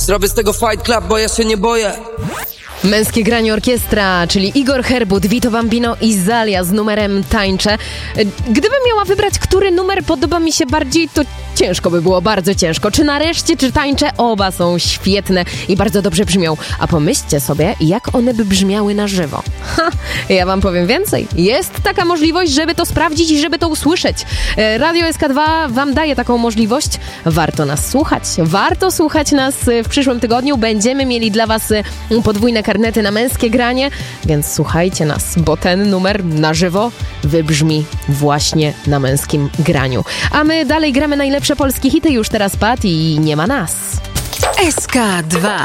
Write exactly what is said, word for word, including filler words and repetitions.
Zrobię z tego Fight Club, bo ja się nie boję. Męskie granie orkiestra, czyli Igor Herbut, Vito Bambino i Zalia z numerem Tańczę. Gdybym miała wybrać, który numer podoba mi się bardziej, to ciężko by było, bardzo ciężko. Czy Nareszcie, czy Tańczę, oba są świetne i bardzo dobrze brzmią. A pomyślcie sobie, jak one by brzmiały na żywo. Ha, ja wam powiem więcej. Jest taka możliwość, żeby to sprawdzić i żeby to usłyszeć. Radio S K dwa wam daje taką możliwość. Warto nas słuchać. Warto słuchać nas w przyszłym tygodniu. Będziemy mieli dla was podwójne karnety na męskie granie, więc słuchajcie nas, bo ten numer na żywo wybrzmi właśnie na męskim graniu. A my dalej gramy najlepsze polskie hity, już teraz Pat i Nie ma nas. S K dwa.